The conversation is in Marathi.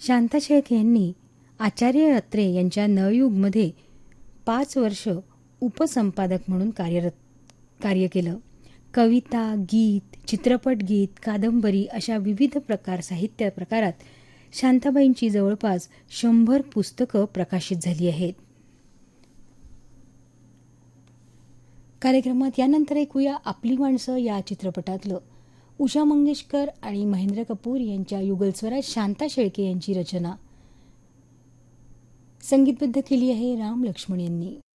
शांता शेळके यांनी आचार्य अत्रे यांच्या नवयुगमध्ये 5 वर्ष उपसंपादक म्हणून कार्य केलं. कविता, गीत, चित्रपट गीत, कादंबरी अशा विविध साहित्य प्रकारात शांताबाईंची जवळपास 100 पुस्तकं प्रकाशित झाली आहेत. कार्यक्रमात यानंतर ऐकूया आपली माणसं या चित्रपटातलं उषा मंगेशकर आणि महेंद्र कपूर यांच्या युगलस्वरात शांता शेळके यांची रचना. संगीतबद्ध केली आहे राम लक्ष्मण यांनी.